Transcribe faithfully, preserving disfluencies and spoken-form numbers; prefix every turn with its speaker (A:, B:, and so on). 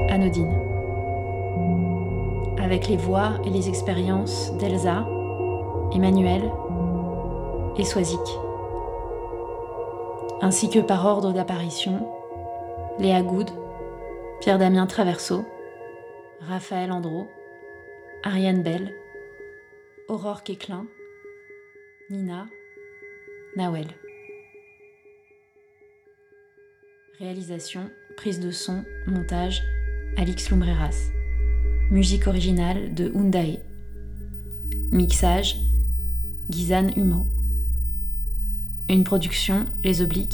A: anodine. Avec les voix et les expériences d'Elsa, Emmanuel et Swazik. Ainsi que par ordre d'apparition, Léa Goud, Pierre-Damien Traverso, Raphaël Andro, Ariane Bell, Aurore Quéclin, Nina, Nawel. Réalisation, prise de son, montage, Alix Lumbreras. Musique originale de Undae. Mixage, Gizan Humo. Une production Les Obliques